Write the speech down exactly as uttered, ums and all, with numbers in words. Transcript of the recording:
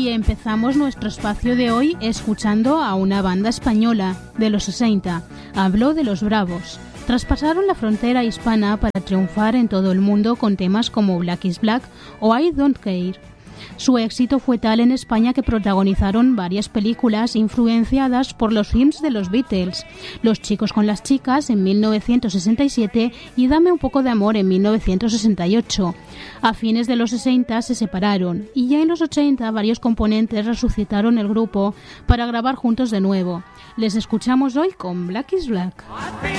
Y empezamos nuestro espacio de hoy escuchando a una banda española de los sesenta. Hablo de Los Bravos. Traspasaron la frontera hispana para triunfar en todo el mundo con temas como Black is Black o I Don't Care. Su éxito fue tal en España que protagonizaron varias películas influenciadas por los films de los Beatles, Los chicos con las chicas en mil novecientos sesenta y siete y Dame un poco de amor en mil novecientos sesenta y ocho. A fines de los sesenta se separaron y ya en los ochenta varios componentes resucitaron el grupo para grabar juntos de nuevo. Les escuchamos hoy con Black is Black.